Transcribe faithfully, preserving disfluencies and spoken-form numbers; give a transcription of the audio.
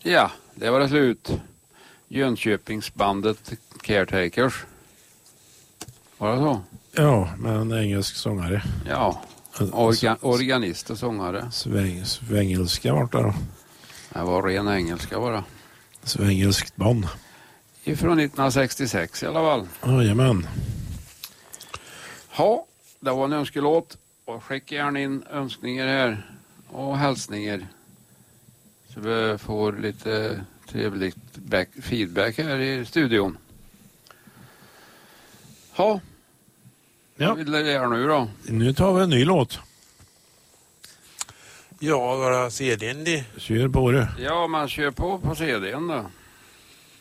Ja, det var det slut. Jönköpingsbandet Caretakers. Var det så? Ja, med en engelsk sångare. Ja, Orga, organist och sångare. Sväng, svängelska vart det då? Det var ren engelska bara. Svängelskt band. Ifrån nittonhundrasextiosex i alla fall. Jajamän. Ja, det var en önskelåt. Och skicka gärna in önskningar här. Och hälsningar. Så vi får lite trevligt back, feedback här i studion. Ja. Ja. Vad vill du göra nu då? Nu tar vi en ny låt. Ja, våra C D:n det. Kör på det. Ja, man kör på på C D:n då.